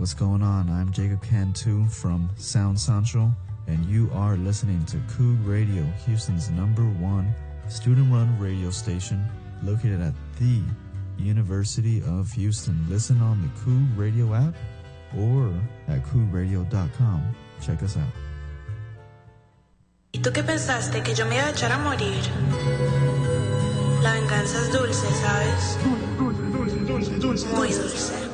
What's going on? I'm Jacob Cantu from Sound Central, and you are listening to Coog Radio, Houston's #1 student-run radio station located at the University of Houston. Listen on the Coog Radio app or at coogradio.com. Check us out. ¿Y tú qué pensaste? ¿Que yo me iba a echar a morir? La venganza es dulce, ¿sabes? Dulce. Muy dulce.